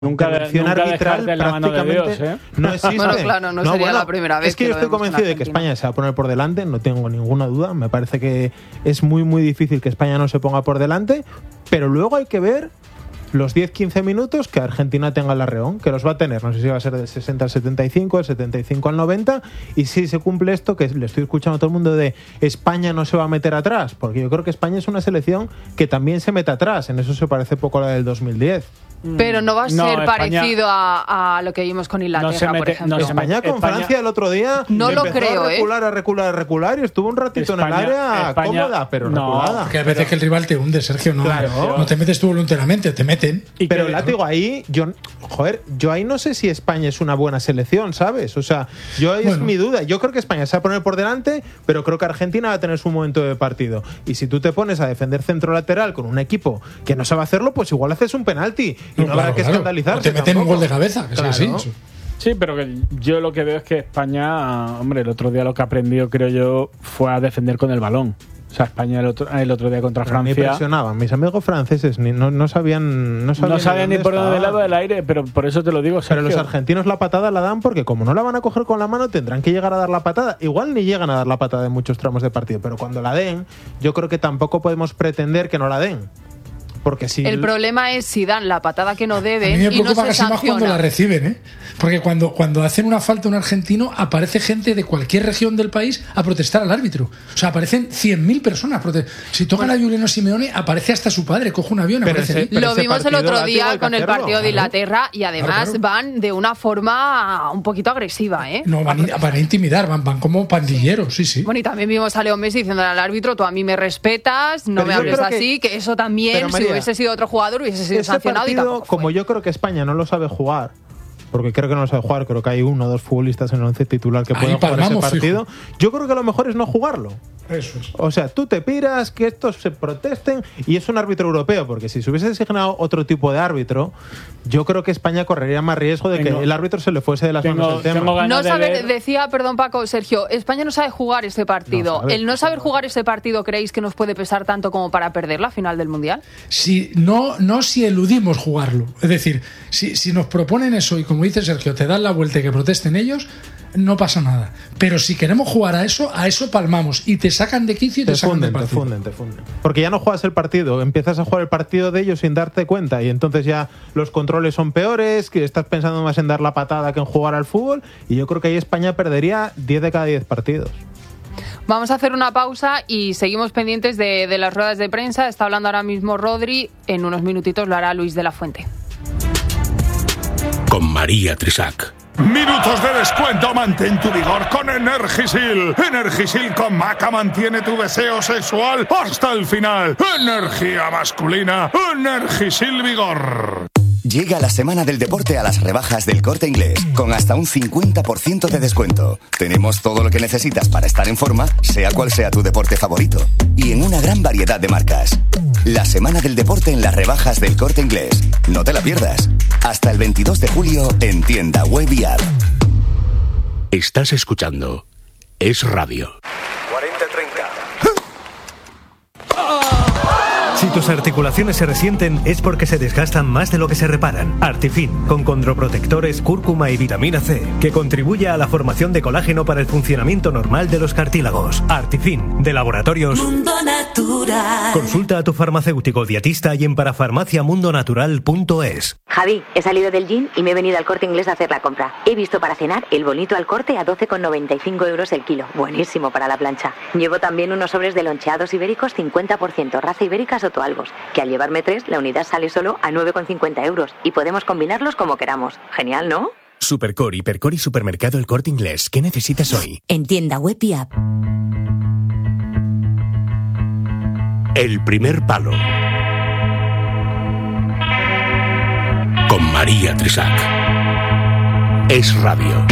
intervención arbitral prácticamente no existe. Bueno, claro, no sería la primera vez. Es que yo estoy convencido de que España se va a poner por delante, no tengo ninguna duda. Me parece que es muy, muy difícil que España no se ponga por delante, pero luego hay que ver los 10-15 minutos que Argentina tenga el arreón, que los va a tener. No sé si va a ser del 60 al 75, del 75 al 90, y si se cumple esto, que le estoy escuchando a todo el mundo de España no se va a meter atrás, porque yo creo que España es una selección que también se mete atrás, en eso se parece poco a la del 2010. Pero no va a ser parecido a lo que vimos con Inglaterra, por ejemplo. España con Francia el otro día no lo creo, a recular y estuvo un ratito en el área cómoda, pero reculada. Porque a veces que el rival te hunde, Sergio, no te metes tú voluntariamente, te meten. Pero látigo ahí, yo ahí no sé si España es una buena selección, ¿sabes? O sea, es mi duda. Yo creo que España se va a poner por delante, pero creo que Argentina va a tener su momento de partido. Y si tú te pones a defender centro lateral con un equipo que no sabe hacerlo, pues igual haces un penalti. Y no habrá que escandalizarse. O te meten un gol de cabeza, que claro. Sí. Sí, pero que yo lo que veo es que España, hombre, el otro día lo que aprendió, creo yo, fue a defender con el balón. O sea, España el otro día contra Francia. Me impresionaban. Mis amigos franceses no sabían ni por dónde lado del aire, pero por eso te lo digo, Sergio. Pero los argentinos la patada la dan porque como no la van a coger con la mano, tendrán que llegar a dar la patada. Igual ni llegan a dar la patada en muchos tramos de partido, pero cuando la den, yo creo que tampoco podemos pretender que no la den. Porque si el problema es si dan la patada que no deben. A mí me preocupa y no se casi más cuando la reciben, ¿eh? Porque cuando hacen una falta a un argentino, aparece gente de cualquier región del país a protestar al árbitro. O sea, aparecen 100.000 personas. Si tocan a Juliano Simeone, aparece hasta su padre, coge un avión. Lo vimos el otro día con el partido de Inglaterra y además van de una forma un poquito agresiva, ¿eh? No, van a intimidar, van como pandilleros, sí. Bueno, y también vimos a Leo Messi diciéndole al árbitro, tú a mí me respetas, no me hables así, que eso también, si hubiese sido otro jugador, hubiese sido sancionado. Partido, y tampoco como yo creo que España no lo sabe jugar, porque creo que no lo sabe jugar, creo que hay 1 o 2 futbolistas en el 11 titular que pueden jugar ese partido. Fijo. Yo creo que lo mejor es no jugarlo. Eso es. O sea, tú te piras, que estos se protesten, y es un árbitro europeo, porque si se hubiese designado otro tipo de árbitro, yo creo que España correría más riesgo de que el árbitro se le fuese de las manos el tema. No sabe, decía, perdón Paco, Sergio, España no sabe jugar este partido. ¿El no saber jugar este partido creéis que nos puede pesar tanto como para perder la final del Mundial? No si eludimos jugarlo. Es decir, si nos proponen eso y como dice Sergio, te dan la vuelta y que protesten ellos, no pasa nada. Pero si queremos jugar a eso palmamos y te sacan de quicio y te sacan del partido. Te funden. Porque ya no juegas el partido, empiezas a jugar el partido de ellos sin darte cuenta y entonces ya los controles son peores, que estás pensando más en dar la patada que en jugar al fútbol, y yo creo que ahí España perdería 10 de cada 10 partidos. Vamos a hacer una pausa y seguimos pendientes de las ruedas de prensa. Está hablando ahora mismo Rodri, en unos minutitos lo hará Luis de la Fuente. Con María Trisac. Minutos de descuento, mantén tu vigor con Energisil. Energisil con Maca mantiene tu deseo sexual hasta el final. Energía masculina, Energisil Vigor. Llega la semana del deporte a las rebajas del Corte Inglés, con hasta un 50% de descuento. Tenemos todo lo que necesitas para estar en forma, sea cual sea tu deporte favorito, y en una gran variedad de marcas. La semana del deporte en las rebajas del Corte Inglés. No te la pierdas. Hasta el 22 de julio en tienda web y app. Estás escuchando Es Radio. 40-30. Si tus articulaciones se resienten es porque se desgastan más de lo que se reparan. Artifin, con condroprotectores, cúrcuma y vitamina C, que contribuye a la formación de colágeno para el funcionamiento normal de los cartílagos. Artifin, de Laboratorios Mundo Natural. Consulta a tu farmacéutico dietista y en parafarmaciamundonatural.es. Javi, he salido del gym y me he venido al Corte Inglés a hacer la compra. He visto para cenar el bonito al corte a 12,95 euros el kilo. Buenísimo para la plancha. Llevo también unos sobres de loncheados ibéricos 50%, raza ibérica Sotoalbos, que al llevarme 3, la unidad sale solo a 9,50 euros y podemos combinarlos como queramos. Genial, ¿no? Supercore, Hipercore y Supermercado El Corte Inglés. ¿Qué necesitas hoy? En tienda web y app. El primer palo. Con María Trisac. Es Radio.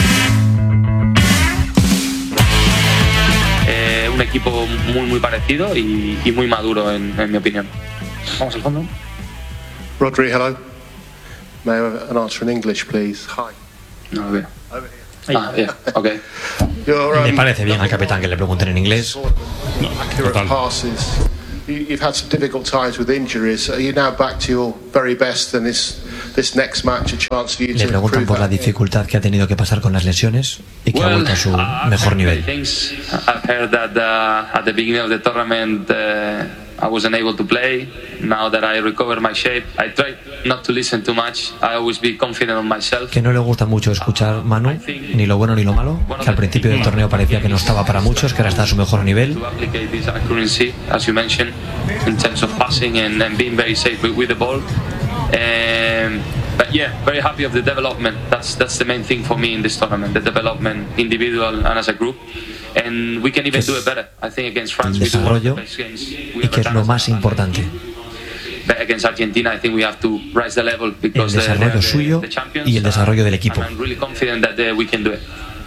Un equipo muy parecido y muy maduro en mi opinión. Vamos al fondo. Rodri, hello. May I have an answer in English, please? Hi. No, okay. Yeah, okay. Me parece bien al capitán que le pregunten en inglés. You've had some difficult times with injuries. Are you now back to your very best and is this next match a chance for you Le to preguntan improve por la that. dificultad que ha tenido que pasar con las lesiones y que ha vuelto a su mejor nivel. I've heard that at the beginning of the tournament I wasn't able to play. Now that I recovered my shape, I try not to listen too much. I always be confident on myself. Que no le gusta mucho escuchar Manu, ni lo bueno ni lo malo, que al principio del torneo parecía que no estaba para muchos, que ahora está a su mejor nivel. To apply this accuracy, as you mentioned, in terms of passing and being very safe with the ball. But yeah, very happy of the development. That's the main thing for me in this tournament, the development, individual and as a group. And we can even do it better. I think against France we do one of the best games we Y que es lo más importante. But against Argentina, I think we have to rise the level because El desarrollo suyo y el desarrollo del equipo. I'm really confident that we can do it.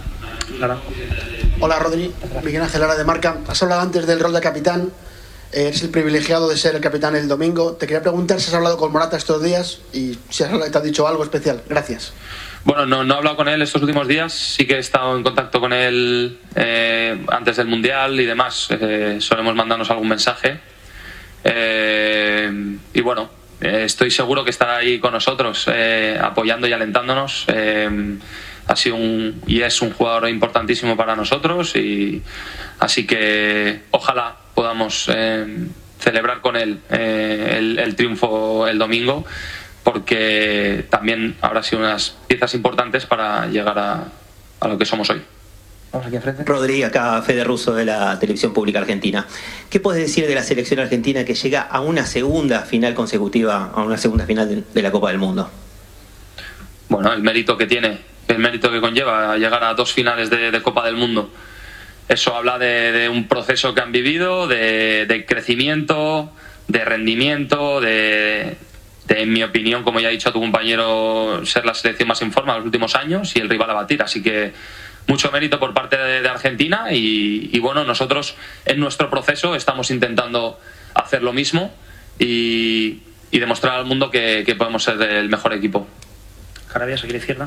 Hola Rodri, Miguel Ángel Lara de Marca. Has hablado antes del rol de capitán. Eres el privilegiado de ser el capitán el domingo. Te quería preguntar si has hablado con Morata estos días y si te ha dicho algo especial. Gracias. Bueno, no he hablado con él estos últimos días. Sí que he estado en contacto con él antes del Mundial y demás. Solemos mandarnos algún mensaje. Y bueno, estoy seguro que estará ahí con nosotros, apoyando y alentándonos. Ha sido y es un jugador importantísimo para nosotros, y así que ojalá podamos celebrar con él el triunfo el domingo, porque también habrá sido unas piezas importantes para llegar a lo que somos hoy. Vamos aquí enfrente. Rodri, acá Fede Russo de la Televisión Pública Argentina. ¿Qué puedes decir de la selección argentina que llega a una segunda final consecutiva, a una segunda final de la Copa del Mundo? Bueno, el mérito que tiene, el mérito que conlleva llegar a 2 finales de Copa del Mundo. Eso habla de un proceso que han vivido, de crecimiento, de rendimiento, en mi opinión, como ya ha dicho a tu compañero, ser la selección más en forma de los últimos años y el rival a batir. Así que mucho mérito por parte de Argentina y bueno, nosotros en nuestro proceso estamos intentando hacer lo mismo y demostrar al mundo que podemos ser el mejor equipo. Carabias, aquí a la izquierda.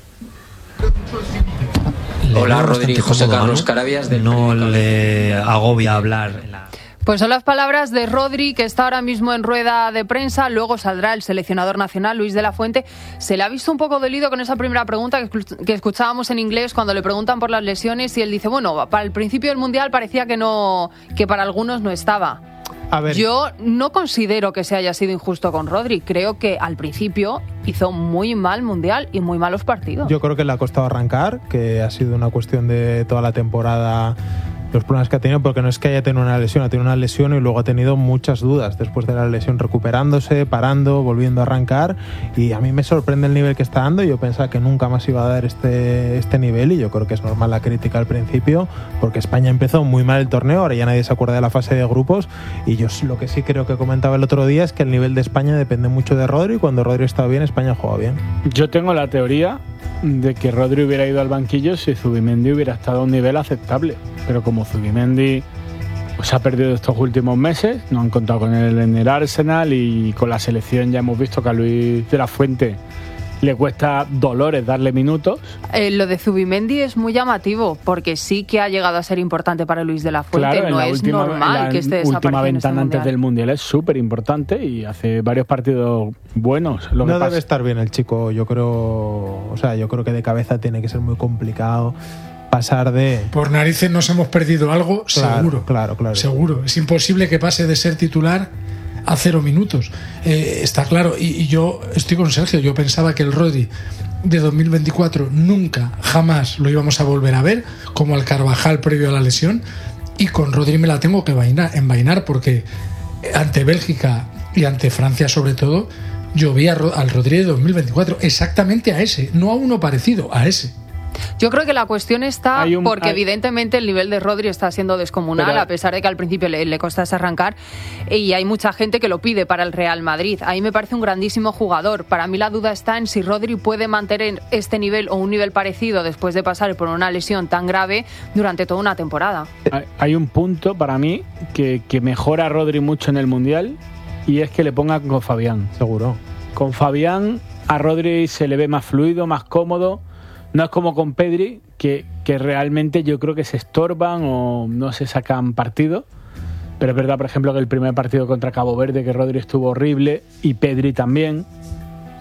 Hola, Rodri, José Carlos Carabias. No le agobia hablar. Pues son las palabras de Rodri, que está ahora mismo en rueda de prensa. Luego saldrá el seleccionador nacional, Luis de la Fuente. Se le ha visto un poco dolido con esa primera pregunta que escuchábamos en inglés cuando le preguntan por las lesiones, y él dice, bueno, para el principio del Mundial parecía que para algunos no estaba. A ver. Yo no considero que se haya sido injusto con Rodri. Creo que al principio hizo muy mal Mundial y muy malos partidos. Yo creo que le ha costado arrancar, que ha sido una cuestión de toda la temporada, los problemas que ha tenido, porque no es que haya tenido una lesión, ha tenido una lesión y luego ha tenido muchas dudas después de la lesión, recuperándose, parando, volviendo a arrancar, y a mí me sorprende el nivel que está dando. Yo pensaba que nunca más iba a dar este nivel, y yo creo que es normal la crítica al principio, porque España empezó muy mal el torneo, ahora ya nadie se acuerda de la fase de grupos, y yo lo que sí creo que comentaba el otro día es que el nivel de España depende mucho de Rodri, y cuando Rodri está bien, España juega bien. Yo tengo la teoría de que Rodri hubiera ido al banquillo si Zubimendi hubiera estado a un nivel aceptable, pero como Zubimendi se ha perdido estos últimos meses, no han contado con él en el Arsenal, y con la selección ya hemos visto que a Luis de la Fuente le cuesta dolores darle minutos. Lo de Zubimendi es muy llamativo, porque sí que ha llegado a ser importante para Luis de la Fuente. Claro, no es normal que esté desaparecido. La última ventana antes del Mundial es súper importante y hace varios partidos buenos. No debe estar bien el chico, yo creo. O sea, yo creo que de cabeza tiene que ser muy complicado pasar de... Por narices nos hemos perdido algo, claro, seguro. Claro. Seguro. Es imposible que pase de ser titular a 0 minutos. Está claro. Y yo estoy con Sergio. Yo pensaba que el Rodri de 2024 nunca, jamás lo íbamos a volver a ver, como al Carvajal previo a la lesión. Y con Rodri me la tengo que envainar, porque ante Bélgica y ante Francia sobre todo, yo vi al Rodri de 2024 exactamente a ese, no a uno parecido, a ese. Yo creo que la cuestión está porque evidentemente el nivel de Rodri está siendo descomunal, a pesar de que al principio le costase arrancar, y hay mucha gente que lo pide para el Real Madrid. Ahí me parece un grandísimo jugador. Para mí la duda está en si Rodri puede mantener este nivel o un nivel parecido después de pasar por una lesión tan grave durante toda una temporada. Hay un punto para mí que mejora a Rodri mucho en el Mundial, y es que le ponga con Fabián. Seguro. Con Fabián a Rodri se le ve más fluido, más cómodo. No es como con Pedri, que realmente yo creo que se estorban o no se sacan partido. Pero es verdad, por ejemplo, que el primer partido contra Cabo Verde, que Rodri estuvo horrible, y Pedri también.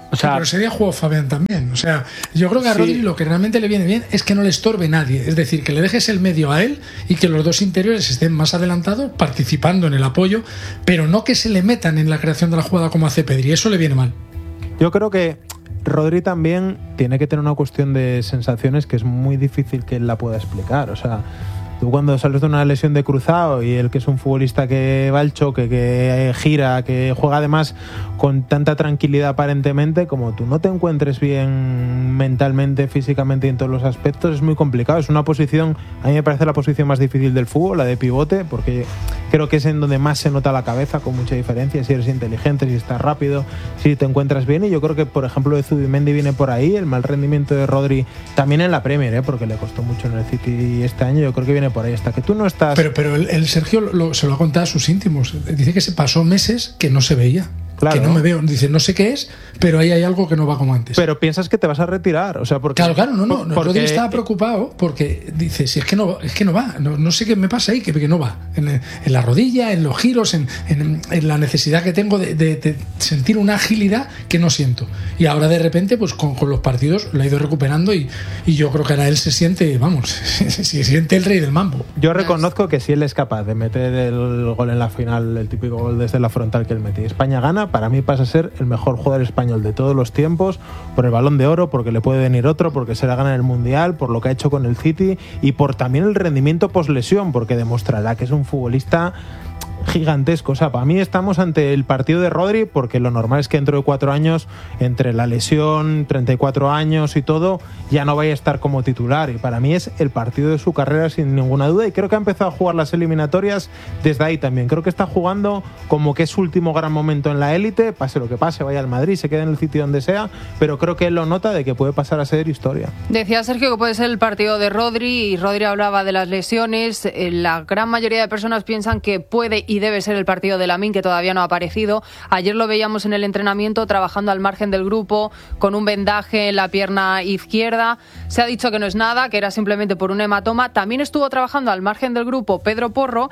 O sea, sí, pero ese día jugó Fabián también. O sea, yo creo que a Rodri lo que realmente le viene bien es que no le estorbe nadie. Es decir, que le dejes el medio a él y que los dos interiores estén más adelantados, participando en el apoyo, pero no que se le metan en la creación de la jugada como hace Pedri. Eso le viene mal. Yo creo que Rodri también tiene que tener una cuestión de sensaciones que es muy difícil que él la pueda explicar. O sea, tú cuando sales de una lesión de cruzado y él, que es un futbolista que va al choque, que gira, que juega además con tanta tranquilidad aparentemente, como tú no te encuentres bien mentalmente, físicamente y en todos los aspectos, es muy complicado. Es una posición, a mí me parece la posición más difícil del fútbol, la de pivote, porque creo que es en donde más se nota la cabeza, con mucha diferencia, si eres inteligente, si estás rápido, si te encuentras bien. Y yo creo que, por ejemplo, de Zubimendi viene por ahí, el mal rendimiento de Rodri también en la Premier, porque le costó mucho en el City este año, yo creo que viene por ahí, hasta que tú no estás... Pero el Sergio se lo ha contado a sus íntimos, dice que se pasó meses que no se veía. Claro. Que no me veo, dice, no sé qué es, pero ahí hay algo que no va como antes. Pero piensas que te vas a retirar, o sea, porque... Claro, no, Rodri estaba preocupado porque dice, si es que no va, no sé qué me pasa ahí, que no va, en la rodilla, en los giros, en la necesidad que tengo de sentir una agilidad que no siento. Y ahora de repente, pues con los partidos lo ha ido recuperando y yo creo que ahora él se siente, se siente el rey del mambo. Yo reconozco que si él es capaz de meter el gol en la final, el típico gol desde la frontal que él mete, y España gana, para mí pasa a ser el mejor jugador español de todos los tiempos, por el Balón de Oro, porque le puede venir otro, porque se la gana en el Mundial, por lo que ha hecho con el City y por también el rendimiento poslesión, porque demostrará que es un futbolista gigantesco. O sea, para mí estamos ante el partido de Rodri, porque lo normal es que dentro de 4 años, entre la lesión, 34 años y todo, ya no vaya a estar como titular, y para mí es el partido de su carrera sin ninguna duda, y creo que ha empezado a jugar las eliminatorias desde ahí también. Creo que está jugando como que es su último gran momento en la élite, pase lo que pase, vaya al Madrid, se quede en el sitio donde sea, pero creo que él lo nota de que puede pasar a ser historia. Decía Sergio que puede ser el partido de Rodri, y Rodri hablaba de las lesiones. La gran mayoría de personas piensan que puede y debe ser el partido de Lamine, que todavía no ha aparecido. Ayer lo veíamos en el entrenamiento trabajando al margen del grupo con un vendaje en la pierna izquierda. Se ha dicho que no es nada, que era simplemente por un hematoma. También estuvo trabajando al margen del grupo Pedro Porro,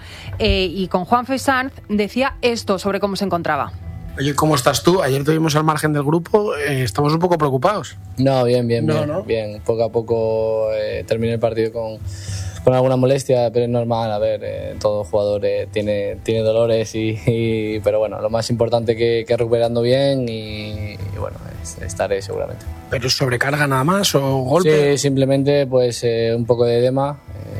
y con Juanfe Sanz decía esto sobre cómo se encontraba. Oye, ¿cómo estás tú? Ayer tuvimos al margen del grupo, estamos un poco preocupados. No, bien. Bien, poco a poco terminé el partido con alguna molestia, pero es normal. A ver, todo jugador tiene dolores, pero bueno, lo más importante que recuperando bien y bueno, estaré seguramente. ¿Pero sobrecarga nada más o golpe? Sí, simplemente pues un poco de edema.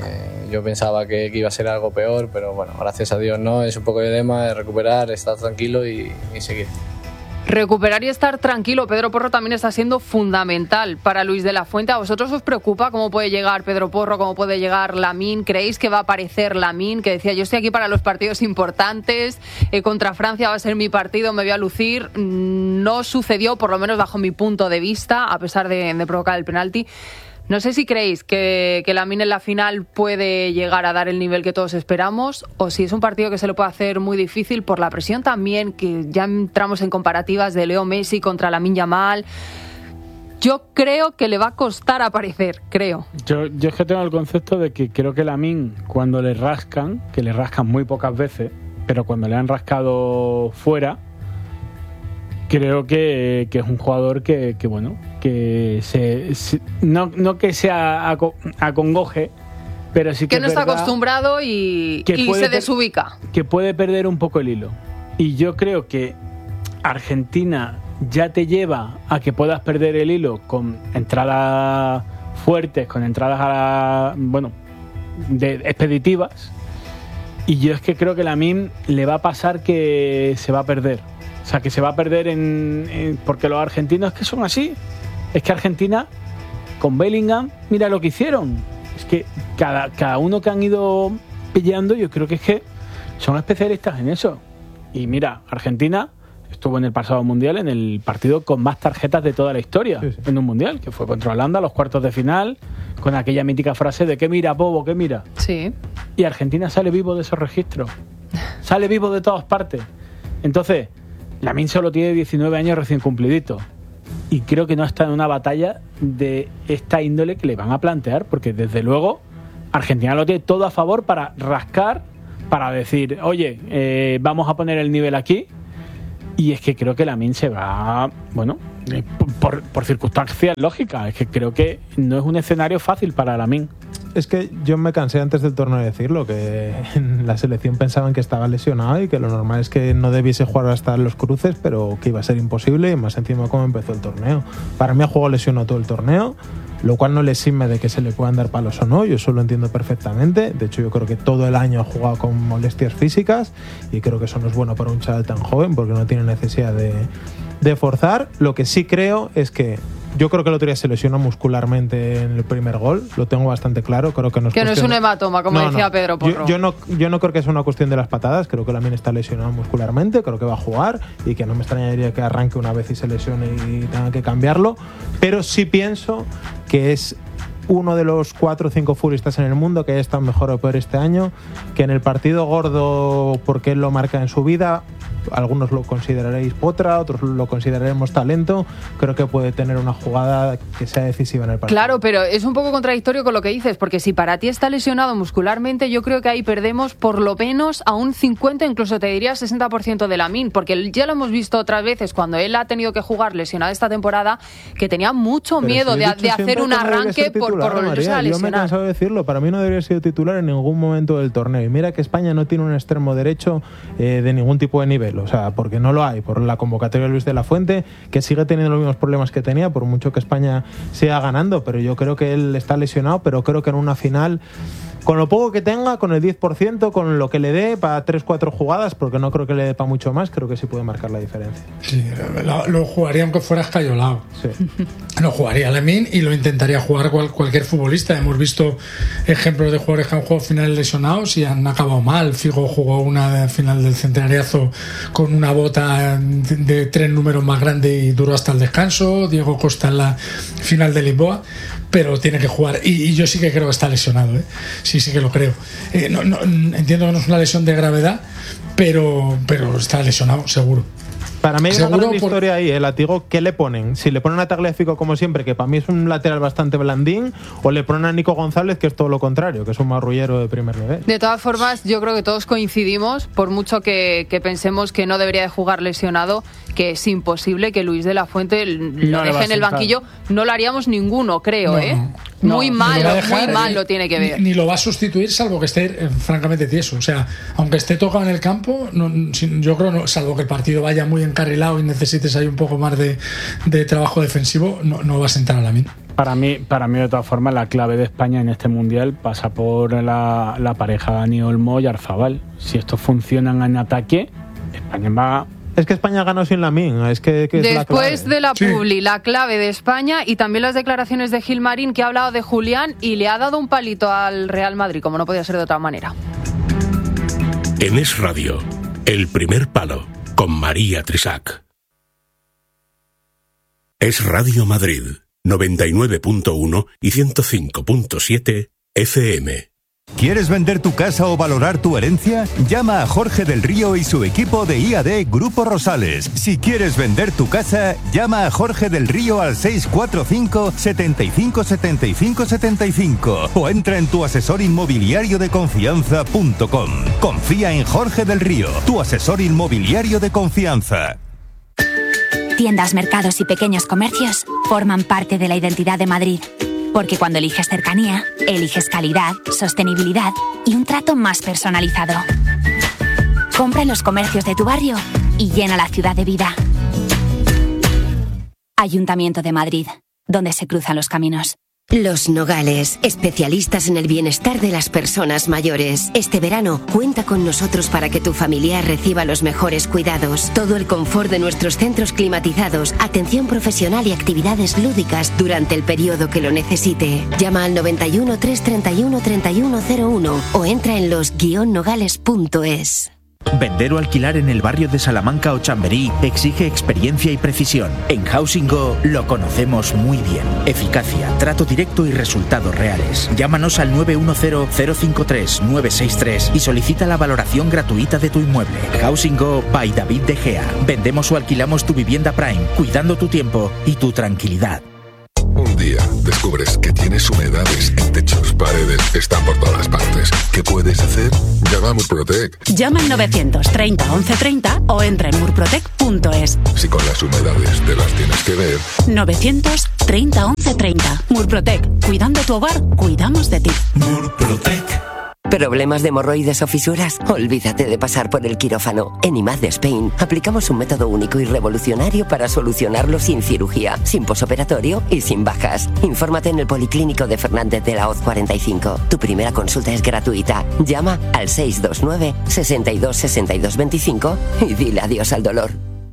Yo pensaba que iba a ser algo peor, pero bueno, gracias a Dios no, es un poco de edema, de recuperar, estar tranquilo y seguir. Recuperar y estar tranquilo. Pedro Porro también está siendo fundamental para Luis de la Fuente. ¿A vosotros os preocupa cómo puede llegar Pedro Porro, cómo puede llegar Lamine? ¿Creéis que va a aparecer Lamine? Que decía, yo estoy aquí para los partidos importantes, contra Francia va a ser mi partido, me voy a lucir. No sucedió, por lo menos bajo mi punto de vista, a pesar de provocar el penalti. No sé si creéis que Lamine en la final puede llegar a dar el nivel que todos esperamos, o si es un partido que se lo puede hacer muy difícil por la presión también, que ya entramos en comparativas de Leo Messi contra Lamine Yamal. Yo creo que le va a costar aparecer, creo. Yo es que tengo el concepto de que creo que Lamine, cuando le rascan, que le rascan muy pocas veces, pero cuando le han rascado fuera, creo que es un jugador que bueno, que no que se acongoje, pero sí que no está acostumbrado y se desubica. Que puede perder un poco el hilo. Y yo creo que Argentina ya te lleva a que puedas perder el hilo con entradas fuertes, con entradas expeditivas. Y yo es que creo que Lamine le va a pasar que se va a perder. O sea, que se va a perder porque los argentinos es que son así. Es que Argentina, con Bellingham, mira lo que hicieron. Es que cada uno que han ido pillando, yo creo que es que son especialistas en eso. Y mira, Argentina estuvo en el pasado Mundial en el partido con más tarjetas de toda la historia, sí. En un Mundial, que fue contra Holanda, los cuartos de final, con aquella mítica frase de ¿qué mira, bobo, qué mira? Sí. Y Argentina sale vivo de esos registros. Sale vivo de todas partes. Entonces, Lamine solo tiene 19 años recién cumpliditos. Y creo que no está en una batalla de esta índole que le van a plantear, porque desde luego Argentina lo tiene todo a favor para rascar, para decir, oye, vamos a poner el nivel aquí. Y es que creo que Lamine se va, por circunstancias lógicas. Es que creo que no es un escenario fácil para Lamine. Es que yo me cansé antes del torneo de decirlo, que en la selección pensaban que estaba lesionado y que lo normal es que no debiese jugar hasta los cruces, pero que iba a ser imposible, y más encima cómo empezó el torneo. Para mí ha jugado lesionado todo el torneo, lo cual no le exime de que se le puedan dar palos o no, yo eso lo entiendo perfectamente. De hecho, yo creo que todo el año ha jugado con molestias físicas y creo que eso no es bueno para un chaval tan joven porque no tiene necesidad de forzar. Lo que sí creo es que yo creo que el otro día se lesionó muscularmente en el primer gol, lo tengo bastante claro. Creo que no es un hematoma, como decía Pedro Porro. Yo no creo que sea una cuestión de las patadas, creo que Lamine está lesionado muscularmente, creo que va a jugar y que no me extrañaría que arranque una vez y se lesione y tenga que cambiarlo, pero sí pienso que es uno de los 4 o 5 futbolistas en el mundo que haya estado mejor o peor este año, que en el partido gordo, porque él lo marca en su vida, algunos lo consideraréis potra, otros lo consideraremos talento, creo que puede tener una jugada que sea decisiva en el partido. Claro, pero es un poco contradictorio con lo que dices, porque si para ti está lesionado muscularmente, yo creo que ahí perdemos por lo menos a un 50, incluso te diría 60% de Lamine, porque ya lo hemos visto otras veces cuando él ha tenido que jugar lesionado esta temporada, que tenía mucho miedo de hacer un arranque por volverse a lesionar. Yo me he cansado de decirlo, para mí no debería ser titular en ningún momento del torneo, y mira que España no tiene un extremo derecho de ningún tipo de nivel, o sea, porque no lo hay, por la convocatoria de Luis de la Fuente, que sigue teniendo los mismos problemas que tenía, por mucho que España siga ganando, pero yo creo que él está lesionado, pero creo que en una final, con lo poco que tenga, con el 10%, con lo que le dé para 3-4 jugadas, porque no creo que le dé para mucho más, creo que sí puede marcar la diferencia. Sí, lo jugaría aunque fuera escayolado. Sí. Lo jugaría Lamine y lo intentaría jugar cualquier futbolista. Hemos visto ejemplos de jugadores que han jugado finales lesionados y han acabado mal. Figo jugó una final del centenariazo con una bota de 3 números más grande y duró hasta el descanso. Diego Costa en la final de Lisboa, pero tiene que jugar, y yo sí que creo que está lesionado, ¿eh? Sí que lo creo. Entiendo que no es una lesión de gravedad, pero está lesionado, seguro. Para mí hay una gran historia ahí, el látigo. ¿Qué le ponen? Si le ponen a Tagliafico como siempre, que para mí es un lateral bastante blandín, o le ponen a Nico González, que es todo lo contrario, que es un marrullero de primer nivel. De todas formas, yo creo que todos coincidimos, por mucho que pensemos que no debería de jugar lesionado, que es imposible que Luis de la Fuente lo deje en el banquillo. No lo haríamos ninguno, creo, Muy mal lo tiene que ver. Ni lo va a sustituir, salvo que esté francamente tieso. O sea, aunque esté tocado en el campo, yo creo, salvo que el partido vaya muy encarrilado y necesites ahí un poco más de trabajo defensivo, no va a sentar a Lamine. Para mí, de todas formas, la clave de España en este Mundial pasa por la pareja Dani Olmo y Arzabal. Si estos funcionan en ataque, España va... Es que España ganó sin Lamine, es que después de la publi, la clave de España, y también las declaraciones de Gilmarín, que ha hablado de Julián y le ha dado un palito al Real Madrid, como no podía ser de otra manera. En Es Radio, El Primer Palo, con María Trisac. Es Radio Madrid, 99.1 y 105.7 FM. ¿Quieres vender tu casa o valorar tu herencia? Llama a Jorge del Río y su equipo de IAD Grupo Rosales. Si quieres vender tu casa, llama a Jorge del Río al 645 75 75 75 o entra en tuasesorinmobiliariodeconfianza.com. Confía en Jorge del Río, tu asesor inmobiliario de confianza. Tiendas, mercados y pequeños comercios forman parte de la identidad de Madrid. Porque cuando eliges cercanía, eliges calidad, sostenibilidad y un trato más personalizado. Compra en los comercios de tu barrio y llena la ciudad de vida. Ayuntamiento de Madrid, donde se cruzan los caminos. Los Nogales, especialistas en el bienestar de las personas mayores. Este verano, cuenta con nosotros para que tu familiar reciba los mejores cuidados. Todo el confort de nuestros centros climatizados, atención profesional y actividades lúdicas durante el periodo que lo necesite. Llama al 91 331 3101 o entra en los-nogales.es. Vender o alquilar en el barrio de Salamanca o Chamberí exige experiencia y precisión. En Housing Go lo conocemos muy bien. Eficacia, trato directo y resultados reales. Llámanos al 910-053-963 y solicita la valoración gratuita de tu inmueble. Housing Go by David De Gea. Vendemos o alquilamos tu vivienda Prime, cuidando tu tiempo y tu tranquilidad. Un día descubres que tienes humedades en techos, paredes ustedes están por todas partes. ¿Qué puedes hacer? Llama a Murprotec. Llama al 930 1130 o entra en murprotec.es. Si con las humedades te las tienes que ver. 930 1130. Murprotec. Cuidando tu hogar, cuidamos de ti. Murprotec. ¿Problemas de hemorroides o fisuras? Olvídate de pasar por el quirófano. En IMAD de Spain aplicamos un método único y revolucionario para solucionarlo sin cirugía, sin posoperatorio y sin bajas. Infórmate en el Policlínico de Fernández de la Hoz 45. Tu primera consulta es gratuita. Llama al 629 62 62 25 y dile adiós al dolor.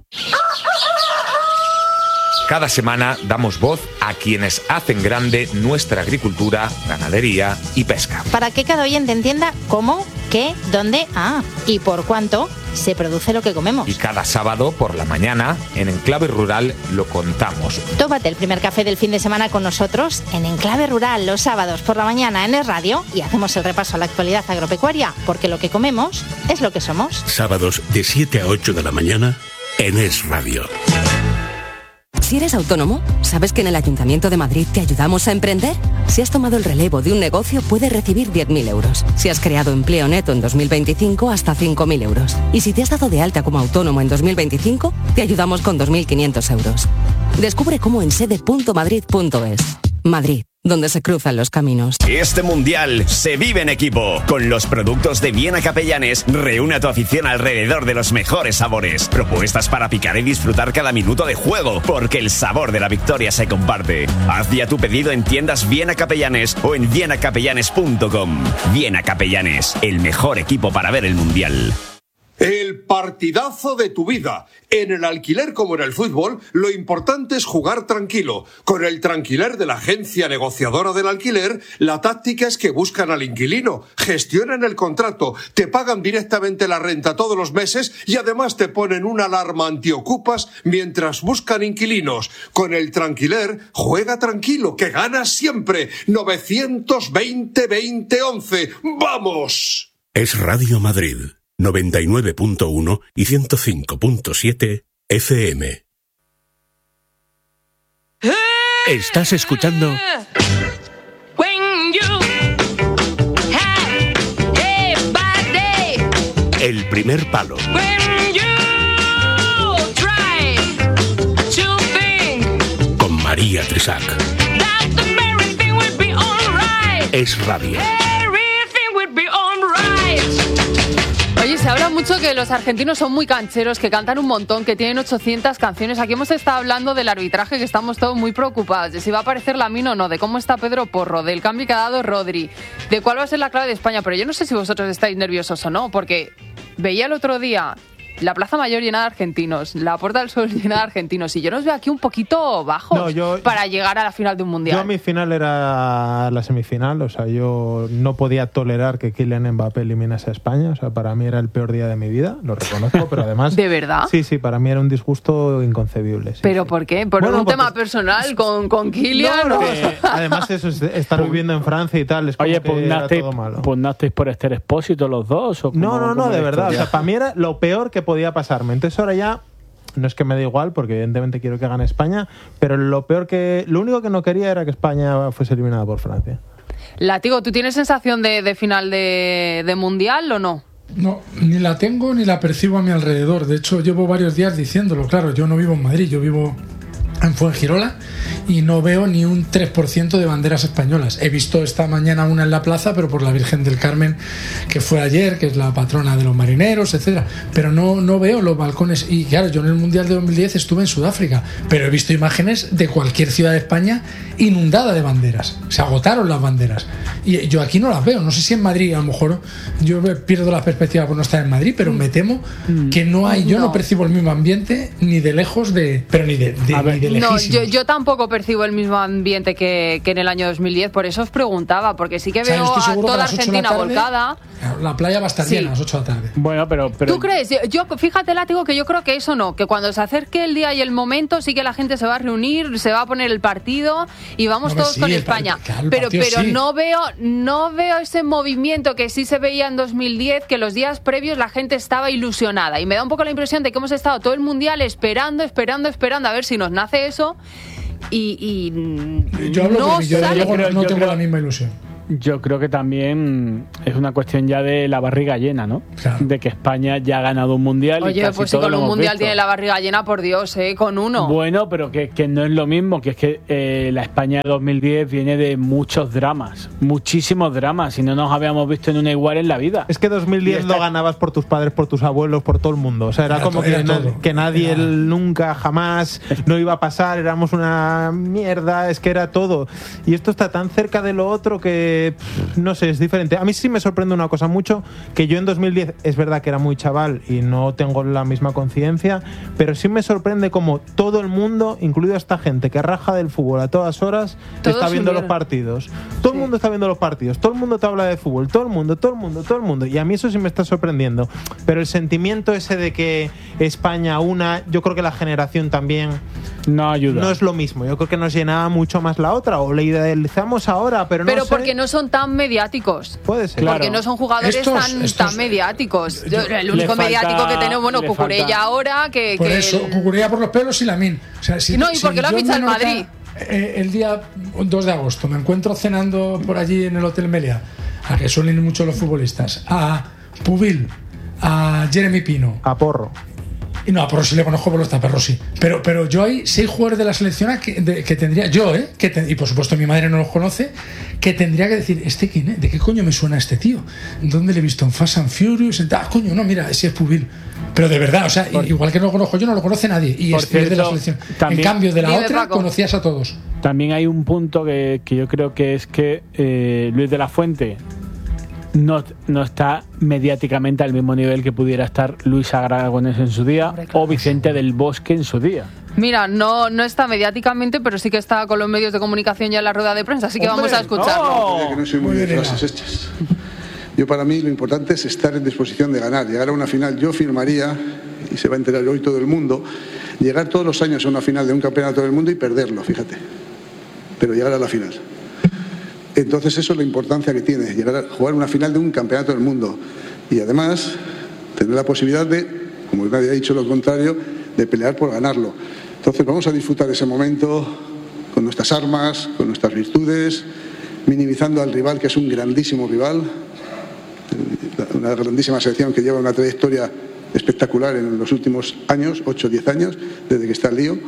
Cada semana damos voz a quienes hacen grande nuestra agricultura, ganadería y pesca. Para que cada oyente entienda cómo, qué, dónde, y por cuánto se produce lo que comemos. Y cada sábado por la mañana, en Enclave Rural, lo contamos. Tómate el primer café del fin de semana con nosotros en Enclave Rural los sábados por la mañana en Es Radio y hacemos el repaso a la actualidad agropecuaria, porque lo que comemos es lo que somos. Sábados de 7 a 8 de la mañana en Es Radio. Si eres autónomo, ¿sabes que en el Ayuntamiento de Madrid te ayudamos a emprender? Si has tomado el relevo de un negocio, puedes recibir 10.000 euros. Si has creado empleo neto en 2025, hasta 5.000 euros. Y si te has dado de alta como autónomo en 2025, te ayudamos con 2.500 euros. Descubre cómo en sede.madrid.es. Madrid, donde se cruzan los caminos. Este mundial se vive en equipo. Con los productos de Viena Capellanes, reúne a tu afición alrededor de los mejores sabores. Propuestas para picar y disfrutar cada minuto de juego, porque el sabor de la victoria se comparte. Haz ya tu pedido en tiendas Viena Capellanes o en vienacapellanes.com. Viena Capellanes, el mejor equipo para ver el mundial. El partidazo de tu vida. En el alquiler como en el fútbol, lo importante es jugar tranquilo. Con el Tranquiler de la agencia negociadora del alquiler, la táctica es que buscan al inquilino, gestionan el contrato, te pagan directamente la renta todos los meses y además te ponen una alarma antiocupas mientras buscan inquilinos. Con el Tranquiler, juega tranquilo, que ganas siempre. 920-2011. ¡Vamos! Es Radio Madrid. 99.1 y 105.7 FM. Estás escuchando El Primer Palo. Con María Trisac. Es Radio. Oye, se habla mucho que los argentinos son muy cancheros, que cantan un montón, que tienen 800 canciones. Aquí hemos estado hablando del arbitraje, que estamos todos muy preocupados, de si va a aparecer Lamine o no, de cómo está Pedro Porro, del cambio que ha dado Rodri, de cuál va a ser la clave de España. Pero yo no sé si vosotros estáis nerviosos o no, porque veía el otro día la Plaza Mayor llena de argentinos, la Puerta del Sol llena de argentinos, y yo nos veo aquí un poquito bajos para llegar a la final de un mundial. Yo mi final era la semifinal, o sea, yo no podía tolerar que Kylian Mbappé eliminase a España, o sea, para mí era el peor día de mi vida, lo reconozco, pero además... ¿De verdad? Sí, para mí era un disgusto inconcebible. Sí, ¿pero por qué? ¿Por un tema personal con Kylian? No, además eso es estar viviendo en Francia y tal, es como que era todo malo. ¿Pugnasteis por Esther Expósito los dos? ¿O no, de verdad, o sea, para mí era lo peor que podía pasarme. Entonces ahora ya no es que me da igual, porque evidentemente quiero que gane España, pero lo único que no quería era que España fuese eliminada por Francia. Látigo, ¿tú tienes sensación de final de mundial o no? No, ni la tengo ni la percibo a mi alrededor. De hecho, llevo varios días diciéndolo. Claro, yo no vivo en Madrid, yo vivo en Fuengirola y no veo ni un 3% de banderas españolas. He visto esta mañana una en la plaza, pero por la Virgen del Carmen, que fue ayer, que es la patrona de los marineros, etcétera. Pero no veo los balcones. Y claro, yo en el Mundial de 2010 estuve en Sudáfrica, pero he visto imágenes de cualquier ciudad de España inundada de banderas. Se agotaron las banderas. Y yo aquí no las veo. No sé si en Madrid, a lo mejor yo pierdo la perspectiva por no estar en Madrid, pero me temo que no hay. Yo no percibo el mismo ambiente ni de lejos pero ni de no, yo tampoco percibo el mismo ambiente que en el año 2010, por eso os preguntaba, porque sí que veo a toda Argentina volcada. La playa va a estar llena a las 8 de la tarde. Bueno, pero ¿tú crees? Yo fíjate, Látigo, que yo creo que eso no, que cuando se acerque el día y el momento sí que la gente se va a reunir, se va a poner el partido y vamos todos con España. Pero sí. no veo ese movimiento que sí se veía en 2010, que los días previos la gente estaba ilusionada, y me da un poco la impresión de que hemos estado todo el mundial esperando a ver si nos nace eso, y yo hablo porque yo tengo la misma ilusión. Yo creo que también es una cuestión ya de la barriga llena, ¿no? Claro. De que España ya ha ganado un mundial. Oye, y casi pues si con un mundial visto. tiene la barriga llena, por Dios, con uno. Bueno, pero que no es lo mismo, que es que la España de 2010 viene de muchos dramas, muchísimos dramas, y no nos habíamos visto en una igual en la vida. Es que 2010 lo ganabas por tus padres, por tus abuelos, por todo el mundo. O sea, era como que nadie, nunca, jamás, no iba a pasar, éramos una mierda, es que era todo. Y esto está tan cerca de lo otro que, no sé, es diferente. A mí sí me sorprende una cosa mucho, que yo en 2010, es verdad que era muy chaval y no tengo la misma conciencia, pero sí me sorprende como todo el mundo, incluido esta gente que raja del fútbol a todas horas, está viendo los partidos. Todo el mundo está viendo los partidos, todo el mundo te habla de fútbol, todo el mundo. Y a mí eso sí me está sorprendiendo. Pero el sentimiento ese de que España yo creo que la generación también no ayuda. No es lo mismo. Yo creo que nos llenaba mucho más la otra, o la idealizamos ahora, pero no sé. Porque no son tan mediáticos. Puede ser. Porque no son jugadores tan mediáticos. El único mediático que tenemos, bueno, Cucurella ahora, que... Por eso, Cucurella por los pelos y Lamine. O sea, y porque lo ha fichado el Madrid. El día 2 de agosto me encuentro cenando por allí en el Hotel Meliá, a que suelen ir mucho los futbolistas, a Pubil, a Jeremy Pino, a Porro. Y no, a Porro sí le conozco por los taperros, sí. Pero yo hay 6 jugadores de la selección que tendría yo, y por supuesto mi madre no los conoce, que tendría que decir, ¿este quién es? ¿De qué coño me suena este tío? ¿Dónde le he visto? ¿En Fast and Furious? Coño, no, mira, ese es Pubil. Pero de verdad, o sea, igual que no lo conozco yo, no lo conoce nadie. Y es de la selección. También, en cambio, de la otra, conocías a todos. También hay un punto que yo creo que es que Luis de la Fuente no está mediáticamente al mismo nivel que pudiera estar Luis Aragonés en su día, o Vicente del Bosque en su día. Mira, no está mediáticamente, pero sí que está con los medios de comunicación ya en la rueda de prensa, así que vamos a escucharlo. Que no soy muy de frases hechas. Yo, para mí, lo importante es estar en disposición de ganar. Llegar a una final, yo firmaría, y se va a enterar hoy todo el mundo, llegar todos los años a una final de un campeonato del mundo y perderlo, fíjate. Pero llegar a la final. Entonces eso es la importancia que tiene, llegar a jugar una final de un campeonato del mundo. Y además, tener la posibilidad de, como nadie ha dicho lo contrario, de pelear por ganarlo. Entonces vamos a disfrutar ese momento con nuestras armas, con nuestras virtudes, minimizando al rival, que es un grandísimo rival, una grandísima selección que lleva una trayectoria espectacular en los últimos años, 8 o 10 años, desde que está el lío,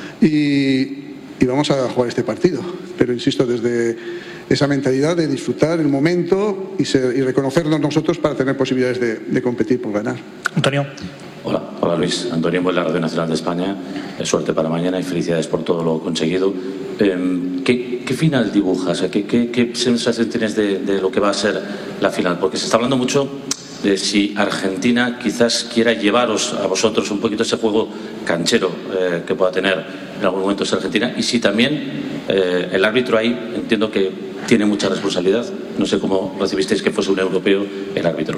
y vamos a jugar este partido. Pero insisto, desde esa mentalidad de disfrutar el momento y reconocernos nosotros para tener posibilidades de competir por ganar. Antonio. Hola Luis, Antonio en la Radio Nacional de España. Suerte para mañana y felicidades por todo lo conseguido. ¿Qué final dibujas? ¿Qué sensación tienes de lo que va a ser la final? Porque se está hablando mucho de si Argentina quizás quiera llevaros a vosotros un poquito ese juego canchero que pueda tener en algún momento esa Argentina, y si también el árbitro ahí entiendo que tiene mucha responsabilidad. No sé cómo recibisteis que fuese un europeo el árbitro.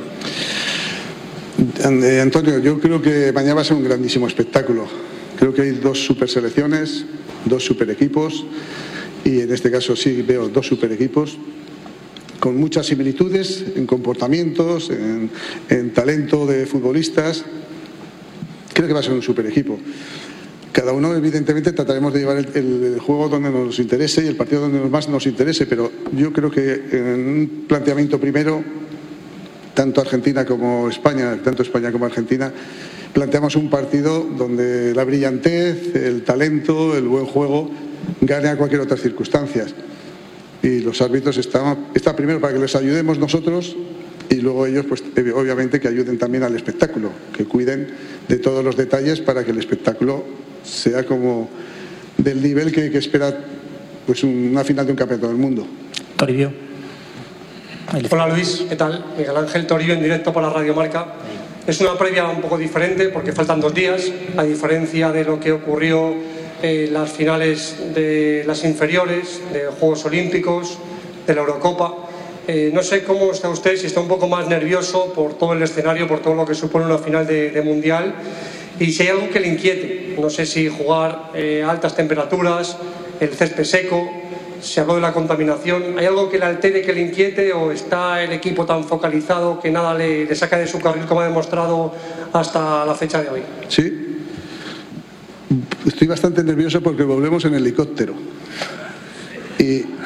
Antonio, yo creo que mañana va a ser un grandísimo espectáculo. Creo que hay 2 super selecciones, 2 super equipos, y en este caso sí veo 2 super equipos con muchas similitudes en comportamientos, en talento de futbolistas. Creo que va a ser un super equipo. Cada uno, evidentemente, trataremos de llevar el juego donde nos interese y el partido donde más nos interese, pero yo creo que en un planteamiento primero, tanto Argentina como España, tanto España como Argentina, planteamos un partido donde la brillantez, el talento, el buen juego gane a cualquier otra circunstancia. Y los árbitros está primero para que les ayudemos nosotros, y luego ellos, pues obviamente, que ayuden también al espectáculo, que cuiden de todos los detalles para que el espectáculo sea como del nivel que espera pues una final de un campeonato del mundo. Toribio. Hola Luis, ¿qué tal? Miguel Ángel Toribio en directo para Radio Marca. Es una previa un poco diferente porque faltan 2 días, a diferencia de lo que ocurrió en las finales de las inferiores, de Juegos Olímpicos, de la Eurocopa. No sé cómo está usted, si está un poco más nervioso por todo el escenario, por todo lo que supone una final de Mundial, y si hay algo que le inquiete. No sé si jugar a altas temperaturas, el césped seco, se habló de la contaminación. ¿Hay algo que le altere, que le inquiete, o está el equipo tan focalizado que nada le saca de su carril, como ha demostrado hasta la fecha de hoy? Sí, estoy bastante nervioso porque volvemos en helicóptero. Y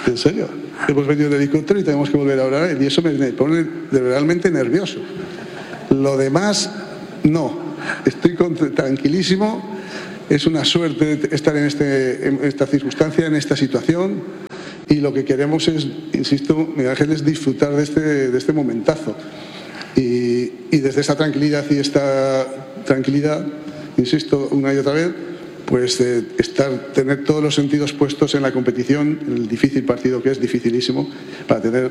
En serio. Hemos venido de helicóptero y tenemos que volver a orar y eso me pone realmente nervioso. Lo demás, no. Estoy tranquilísimo. Es una suerte estar en esta circunstancia, en esta situación. Y lo que queremos es, insisto, Miguel Ángel, es disfrutar de este momentazo. Y desde esta tranquilidad insisto una y otra vez, pues tener todos los sentidos puestos en la competición, en el difícil partido que es dificilísimo, para tener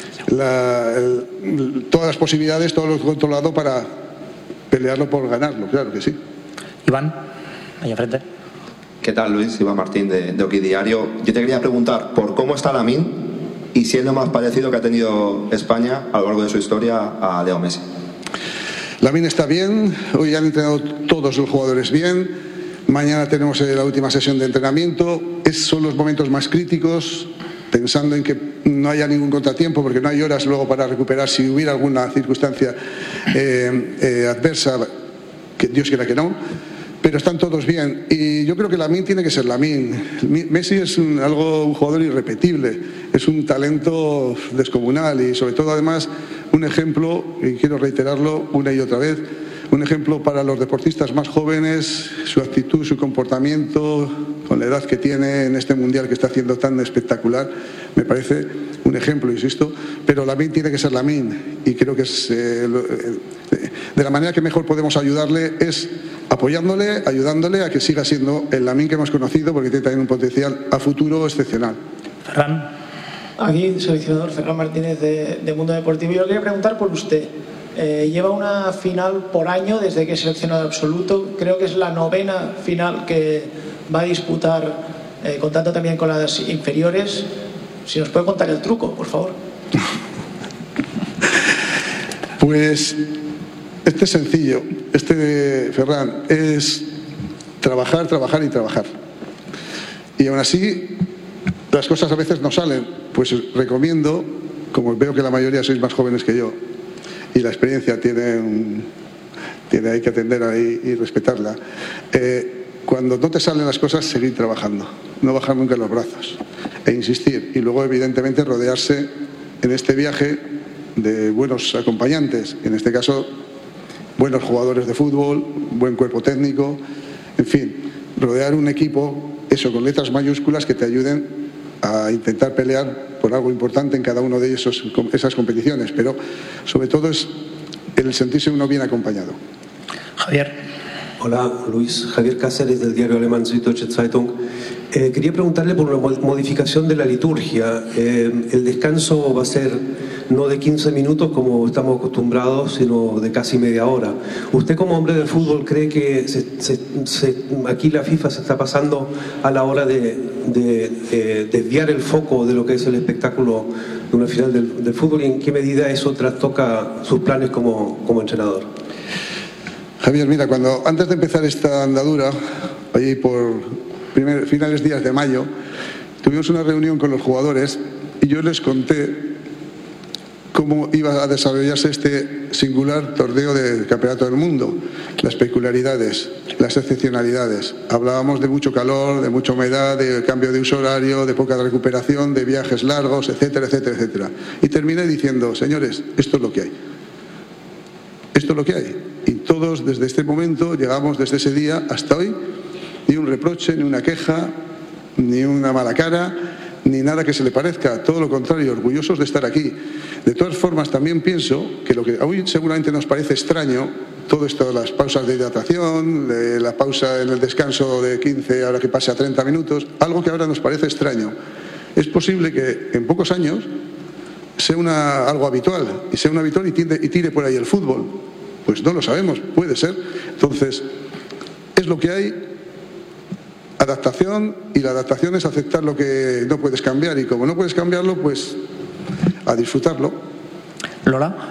todas las posibilidades, todo lo controlado para pelearlo por ganarlo, claro que sí. Iván, ahí enfrente. ¿Qué tal, Luis? Iván Martín de Oki Diario. Yo te quería preguntar por cómo está Lamine y si es lo más parecido que ha tenido España a lo largo de su historia a Leo Messi. Lamine está bien, hoy han entrenado todos los jugadores bien, mañana tenemos la última sesión de entrenamiento, son los momentos más críticos, pensando en que no haya ningún contratiempo, porque no hay horas luego para recuperar si hubiera alguna circunstancia adversa, que Dios quiera que no, pero están todos bien. Y yo creo que Lamine tiene que ser Lamine. Messi es un jugador irrepetible, es un talento descomunal y sobre todo además un ejemplo, y quiero reiterarlo una y otra vez, un ejemplo para los deportistas más jóvenes, su actitud, su comportamiento, con la edad que tiene en este mundial que está haciendo tan espectacular, me parece un ejemplo, insisto, pero Lamine tiene que ser Lamine y creo que es de la manera que mejor podemos ayudarle es apoyándole, ayudándole a que siga siendo el Lamine que hemos conocido, porque tiene también un potencial a futuro excepcional. Ferran. Aquí, seleccionador Ferran Martínez de Mundo Deportivo. Yo le quería preguntar por usted. Lleva una final por año desde que es seleccionado absoluto. Creo que es la 9ª final que va a disputar, contando también con las inferiores. Si nos puede contar el truco, por favor. Pues este es sencillo. Ferran, es trabajar, trabajar y trabajar. Y aún así, las cosas a veces no salen. Pues recomiendo, como veo que la mayoría sois más jóvenes que yo, y la experiencia hay que atender ahí y respetarla. Cuando no te salen las cosas, seguir trabajando, no bajar nunca los brazos e insistir. Y luego, evidentemente, rodearse en este viaje de buenos acompañantes, en este caso, buenos jugadores de fútbol, buen cuerpo técnico, en fin, rodear un equipo, eso con letras mayúsculas que te ayuden a intentar pelear por algo importante en cada uno de esas competiciones, pero sobre todo es el sentirse uno bien acompañado. Javier. Hola, Luis. Javier Cáceres, del diario alemán Süddeutsche Zeitung. Quería preguntarle por una modificación de la liturgia. El descanso va a ser no de 15 minutos como estamos acostumbrados, sino de casi media hora. ¿Usted, como hombre del fútbol, cree que aquí la FIFA se está pasando a la hora de desviar el foco de lo que es el espectáculo de una final del fútbol? ¿Y en qué medida eso trastoca sus planes como entrenador? Javier, mira, antes de empezar esta andadura, allí por finales días de mayo, tuvimos una reunión con los jugadores y yo les conté cómo iba a desarrollarse este singular torneo del Campeonato del Mundo, las peculiaridades, las excepcionalidades. Hablábamos de mucho calor, de mucha humedad, de cambio de uso horario, de poca recuperación, de viajes largos, etcétera, etcétera, etcétera. Y terminé diciendo, señores, esto es lo que hay. Esto es lo que hay. Y todos desde este momento, llegamos desde ese día hasta hoy, ni un reproche, ni una queja, ni una mala cara, ni nada que se le parezca, todo lo contrario, orgullosos de estar aquí. De todas formas, también pienso que lo que hoy seguramente nos parece extraño, todo esto, las pausas de hidratación, la pausa en el descanso de 15, ahora que pase a 30 minutos, algo que ahora nos parece extraño. Es posible que en pocos años sea algo habitual, y sea un habitual y tire por ahí el fútbol. Pues no lo sabemos, puede ser. Entonces, es lo que hay. Adaptación, y la adaptación es aceptar lo que no puedes cambiar, y como no puedes cambiarlo, pues a disfrutarlo. Lola.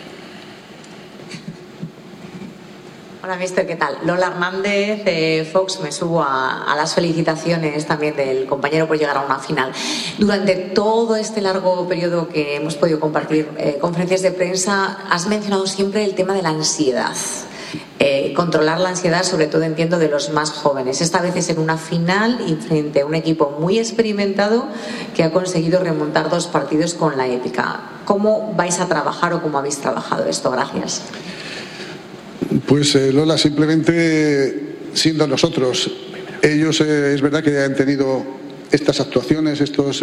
Hola, mister, ¿qué tal? Lola Hernández de Fox. Me subo a las felicitaciones también del compañero por llegar a una final. Durante todo este largo periodo que hemos podido compartir conferencias de prensa, has mencionado siempre el tema de la ansiedad. controlar la ansiedad, sobre todo entiendo de los más jóvenes. Esta vez es en una final y frente a un equipo muy experimentado que ha conseguido remontar 2 partidos con la épica. ¿Cómo vais a trabajar o cómo habéis trabajado esto? Gracias. Pues Lola, simplemente siendo nosotros. Ellos es verdad que han tenido estas actuaciones,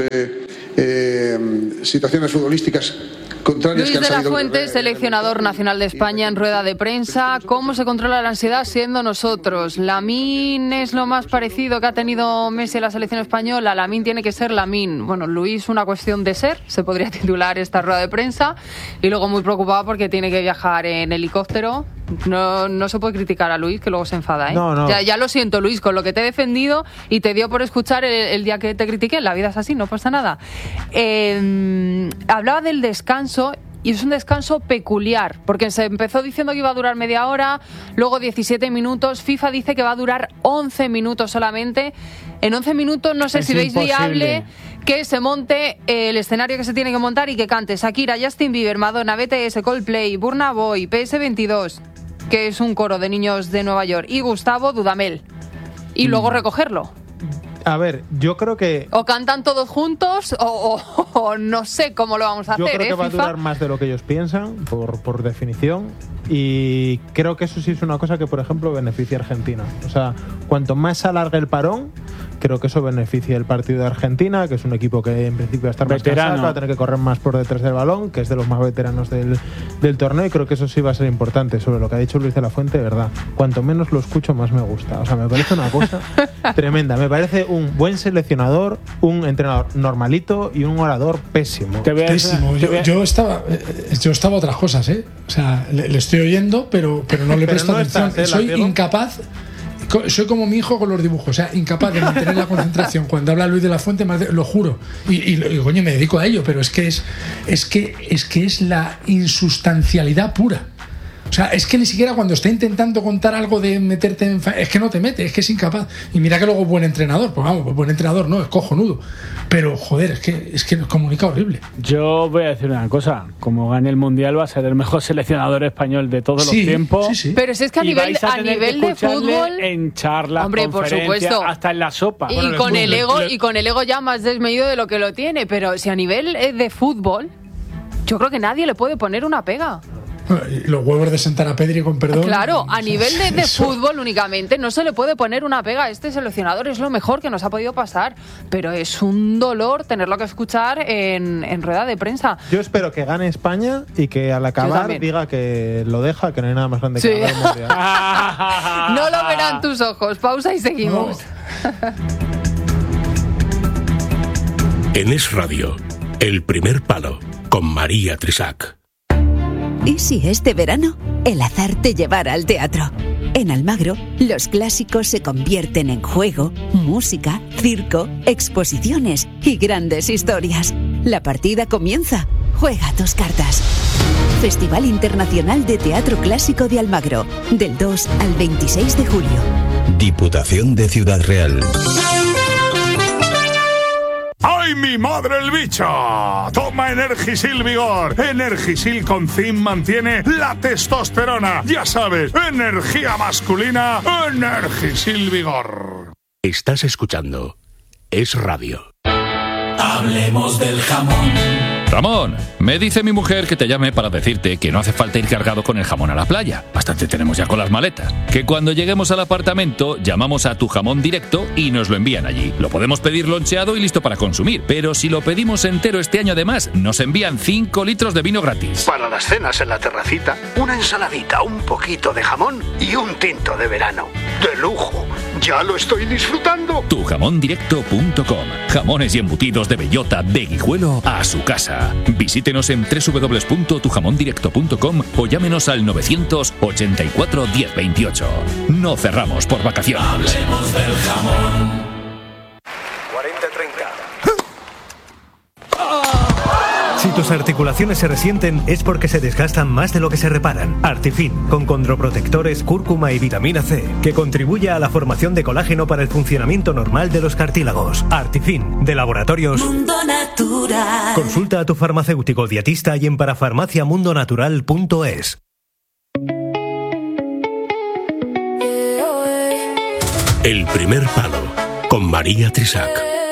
situaciones futbolísticas contrarias. Luis de la Fuente, seleccionador nacional de España, en rueda de prensa. ¿Cómo se controla la ansiedad siendo nosotros? Lamine es lo más parecido que ha tenido Messi en la selección española. Lamine tiene que ser Lamine. Bueno, Luis, una cuestión de ser, se podría titular esta rueda de prensa. Y luego muy preocupado porque tiene que viajar en helicóptero. No se puede criticar a Luis, que luego se enfada, ¿eh? No. Ya lo siento, Luis, con lo que te he defendido y te dio por escuchar el día que te critiqué. La vida es así, no pasa nada. Hablaba del descanso. Y es un descanso peculiar, porque se empezó diciendo que iba a durar media hora, luego 17 minutos, FIFA dice que va a durar 11 minutos solamente. En 11 minutos no sé si veis viable que se monte el escenario que se tiene que montar y que cante Shakira, Justin Bieber, Madonna, BTS, Coldplay, Burna Boy, PS22, que es un coro de niños de Nueva York, y Gustavo Dudamel. Y luego recogerlo. A ver, yo creo que... O cantan todos juntos o no sé cómo lo vamos a hacer. Yo creo que va FIFA. a durar más de lo que ellos piensan, por definición. Y creo que eso sí es una cosa que, por ejemplo, beneficia a Argentina. O sea, cuanto más se alargue el parón, creo que eso beneficia el partido de Argentina, que es un equipo que en principio va a estar más cansado, va a tener que correr más por detrás del balón, que es de los más veteranos del torneo, y creo que eso sí va a ser importante. Sobre lo que ha dicho Luis de la Fuente, de verdad, cuanto menos lo escucho, más me gusta. O sea, me parece una cosa tremenda. Me parece un buen seleccionador, un entrenador normalito y un orador pésimo. Pésimo. Yo estaba otras cosas, ¿eh? O sea, le estoy oyendo, pero no le presto atención. Soy incapaz. Soy como mi hijo con los dibujos, o sea, incapaz de mantener la concentración cuando habla Luis de la Fuente, lo juro. Y coño, me dedico a ello, pero es que es la insustancialidad pura. O sea, es que ni siquiera cuando está intentando contar algo de meterte en... Es que no te mete, es que es incapaz. Y mira que luego es buen entrenador. Pues vamos, buen entrenador no, es cojonudo. Pero, joder, es que nos comunica horrible. Yo voy a decir una cosa. Como gane el Mundial va a ser el mejor seleccionador español de todos los tiempos. Sí. Pero si es que a nivel de fútbol... En charlas, hombre, por supuesto, hasta en la sopa. Y con el ego ya más desmedido de lo que lo tiene. Pero si a nivel de fútbol, yo creo que nadie le puede poner una pega. Los huevos de sentar a Pedri, con perdón. Claro, a nivel de fútbol únicamente no se le puede poner una pega a este seleccionador, es lo mejor que nos ha podido pasar, pero es un dolor tenerlo que escuchar en rueda de prensa. Yo espero que gane España y que al acabar diga que lo deja, que no hay nada más grande que ganar el Mundial. No lo verán tus ojos. Pausa y seguimos. En Es Radio, El Primer Palo, con María Trisac. ¿Y si este verano el azar te llevara al teatro? En Almagro, los clásicos se convierten en juego, música, circo, exposiciones y grandes historias. La partida comienza. Juega tus cartas. Festival Internacional de Teatro Clásico de Almagro, del 2 al 26 de julio. Diputación de Ciudad Real. ¡Ay, mi madre el bicho! Toma Energisil Vigor. Energisil con zinc mantiene la testosterona. Ya sabes, energía masculina, Energisil Vigor. Estás escuchando Es Radio. Hablemos del jamón. Ramón, me dice mi mujer que te llame para decirte que no hace falta ir cargado con el jamón a la playa. Bastante tenemos ya con las maletas. Que cuando lleguemos al apartamento llamamos a Tu Jamón Directo y nos lo envían allí. Lo podemos pedir loncheado y listo para consumir. Pero si lo pedimos entero este año además, nos envían 5 litros de vino gratis. Para las cenas en la terracita, una ensaladita, un poquito de jamón y un tinto de verano. ¡De lujo! ¡Ya lo estoy disfrutando! Tujamondirecto.com. Jamones y embutidos de bellota, de Guijuelo a su casa. Visítenos en www.tujamondirecto.com o llámenos al 984 1028. No cerramos por vacaciones. Hablemos del jamón. 40-30. Si tus articulaciones se resienten es porque se desgastan más de lo que se reparan. Artifin, con condroprotectores, cúrcuma y vitamina C, que contribuye a la formación de colágeno para el funcionamiento normal de los cartílagos. Artifin, de Laboratorios Mundo Natural. Consulta a tu farmacéutico dietista y en parafarmaciamundonatural.es. El primer palo con María Trisac.